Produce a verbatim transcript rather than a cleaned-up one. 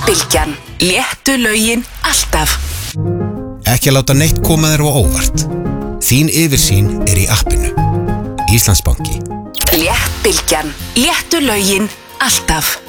Bylgjan. Léttu lögin alltaf. Ekki að láta neitt koma þér á óvart. Þín yfirsýn er í appinu. Íslandsbanki. Létt Bylgjan. Léttu lögin alltaf.